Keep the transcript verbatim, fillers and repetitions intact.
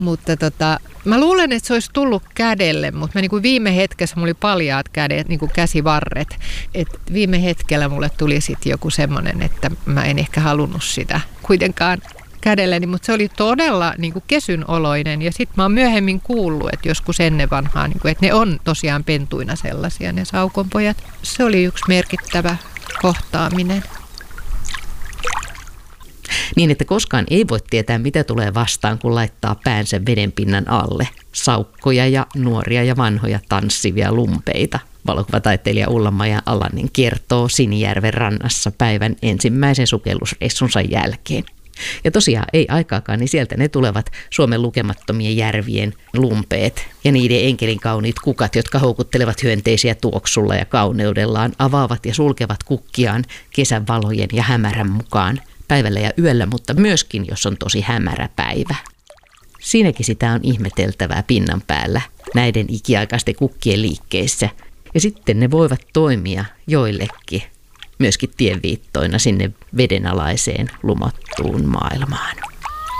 Mutta tota, mä luulen, että se olisi tullut kädelle, mutta mä niin kuin viime hetkessä mulla oli paljaat kädet, niin kuin käsivarret. Et viime hetkellä mulle tuli sitten joku semmoinen, että mä en ehkä halunnut sitä kuitenkaan kädelleni, mutta se oli todella niin kuin kesyn oloinen. Ja sitten mä oon myöhemmin kuullut, että joskus ennen vanhaa, niin kuin, että ne on tosiaan pentuina sellaisia, ne saukonpojat. Se oli yksi merkittävä kohtaaminen. Niin, että koskaan ei voi tietää, mitä tulee vastaan, kun laittaa päänsä vedenpinnan alle. Saukkoja ja nuoria ja vanhoja tanssivia lumpeita. Valokuvataiteilija Ulla-Maja Alanen kertoo Sinijärven rannassa päivän ensimmäisen sukellusreissunsa jälkeen. Ja tosiaan ei aikaakaan, niin sieltä ne tulevat Suomen lukemattomien järvien lumpeet ja niiden enkelin kauniit kukat, jotka houkuttelevat hyönteisiä tuoksulla ja kauneudellaan, avaavat ja sulkevat kukkiaan kesän valojen ja hämärän mukaan. Päivällä ja yöllä, mutta myöskin, jos on tosi hämärä päivä. Siinäkin sitä on ihmeteltävää pinnan päällä näiden ikiaikaisten kukkien liikkeissä. Ja sitten ne voivat toimia joillekin myöskin tienviittoina sinne vedenalaiseen lumottuun maailmaan.